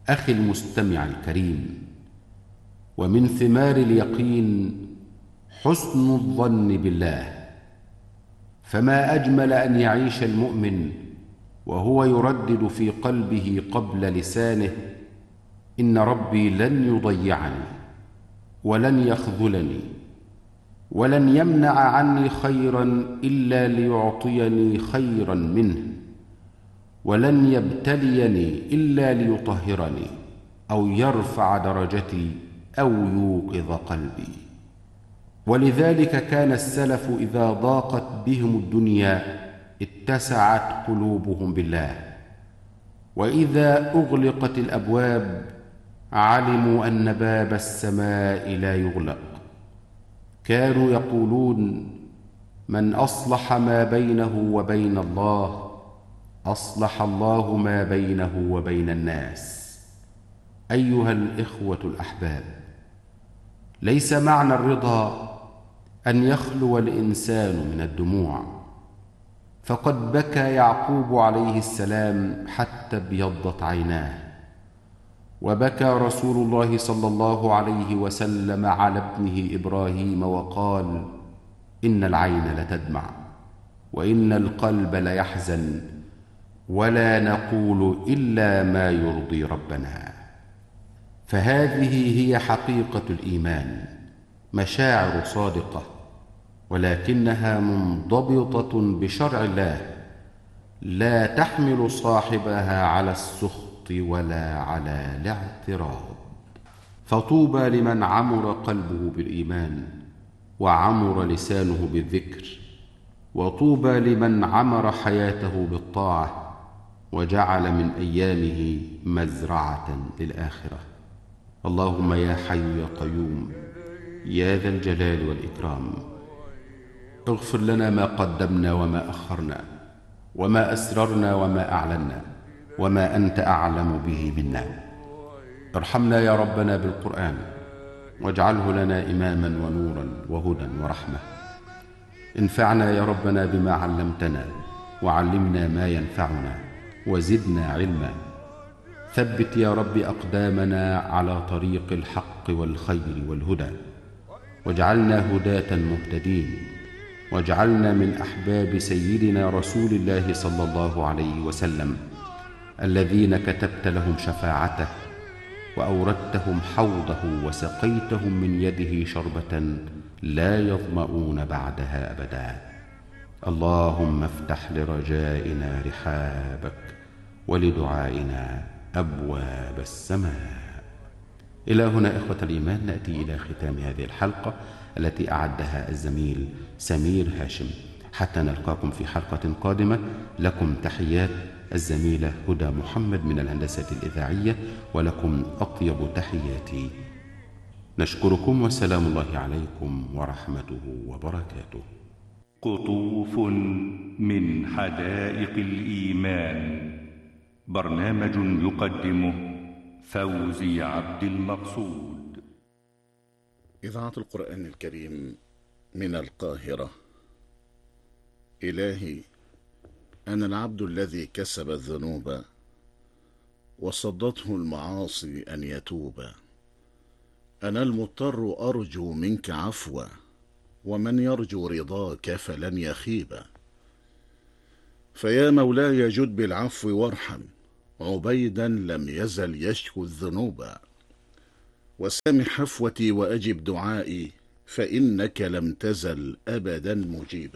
أخي المستمع الكريم، ومن ثمار اليقين حسن الظن بالله. فما أجمل أن يعيش المؤمن وهو يردد في قلبه قبل لسانه: إن ربي لن يضيعني ولن يخذلني ولن يمنع عني خيرا إلا ليعطيني خيرا منه، ولن يبتليني إلا ليطهرني أو يرفع درجتي أو يوقظ قلبي. ولذلك كان السلف إذا ضاقت بهم الدنيا اتسعت قلوبهم بالله، وإذا أغلقت الأبواب علموا أن باب السماء لا يغلق. كانوا يقولون: من أصلح ما بينه وبين الله أصلح الله ما بينه وبين الناس. أيها الإخوة الأحباب، ليس معنى الرضا أن يخلو الإنسان من الدموع، فقد بكى يعقوب عليه السلام حتى ابيضت عيناه، وبكى رسول الله صلى الله عليه وسلم على ابنه إبراهيم وقال: إن العين لتدمع وإن القلب ليحزن ولا نقول إلا ما يرضي ربنا. فهذه هي حقيقة الإيمان، مشاعر صادقة، ولكنها منضبطة بشرع الله، لا تحمل صاحبها على السخط ولا على الاعتراض. فطوبى لمن عمر قلبه بالإيمان وعمر لسانه بالذكر، وطوبى لمن عمر حياته بالطاعة وجعل من أيامه مزرعة للآخرة. اللهم يا حي يا قيوم يا ذا الجلال والإكرام، اغفر لنا ما قدمنا وما أخرنا وما أسررنا وما أعلنا وما أنت أعلم به منا. ارحمنا يا ربنا بالقرآن واجعله لنا إماما ونورا وهدى ورحمة. انفعنا يا ربنا بما علمتنا وعلمنا ما ينفعنا وزدنا علما. ثبت يا رب أقدامنا على طريق الحق والخير والهدى، واجعلنا هداة مهتدين، واجعلنا من أحباب سيدنا رسول الله صلى الله عليه وسلم الذين كتبت لهم شفاعته وأوردتهم حوضه وسقيتهم من يده شربة لا يظمؤون بعدها أبدا. اللهم افتح لرجائنا رحابك ولدعائنا أبواب السماء. إلى هنا إخوة الإيمان نأتي إلى ختام هذه الحلقة التي أعدها الزميل سمير هاشم. حتى نلقاكم في حلقة قادمة، لكم تحيات الزميلة هدى محمد من الهندسة الإذاعية، ولكم أطيب تحياتي. نشكركم وسلام الله عليكم ورحمته وبركاته. قطوف من حدائق الإيمان، برنامج يقدمه فوزي عبد المقصود. إذاعة القرآن الكريم من القاهرة. إلهي، أنا العبد الذي كسب الذنوب وصدته المعاصي أن يتوب. أنا المضطر أرجو منك عفوا، ومن يرجو رضاك فلن يخيب. فيا مولاي جد بالعفو وارحم عبيدا لم يزل يشكو الذنوب. وسامح حفوتي وأجب دعائي، فإنك لم تزل أبدا مجيبا.